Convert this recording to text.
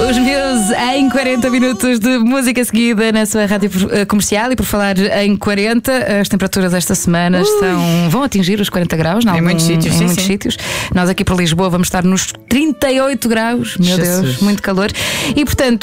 Os Muse em 40 minutos de música seguida na sua rádio comercial. E por falar em 40, as temperaturas esta semana vão atingir os 40 graus em muitos sítios. Em muitos sítios. Nós aqui por Lisboa vamos estar nos 38 graus. Meu Deus, muito calor. E portanto,